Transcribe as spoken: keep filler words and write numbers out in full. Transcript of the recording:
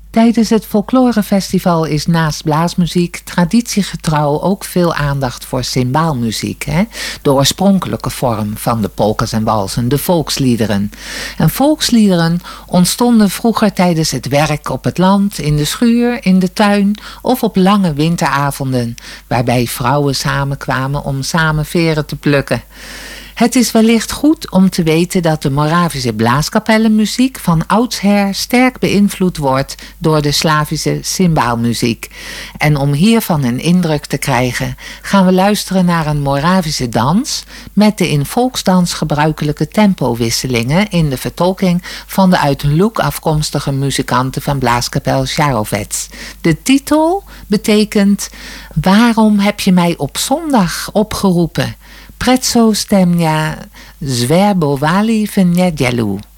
Tijdens het folklorefestival is naast blaasmuziek traditiegetrouw ook veel aandacht voor cymbaalmuziek. Hè? De oorspronkelijke vorm van de polkas en walsen, de volksliederen. En volksliederen ontstonden vroeger tijdens het werk op het land, in de schuur, in de tuin of op lange winteravonden, waarbij vrouwen samenkwamen om samen veren te plukken. Het is wellicht goed om te weten dat de Moravische blaaskapellenmuziek van oudsher sterk beïnvloed wordt door de Slavische cymbaalmuziek. En om hiervan een indruk te krijgen gaan we luisteren naar een Moravische dans met de in volksdans gebruikelijke tempowisselingen in de vertolking van de uit Luk afkomstige muzikanten van blaaskapel Charovets. De titel betekent: Waarom heb je mij op zondag opgeroepen? Pretso stemnia zverbovali v nedelu.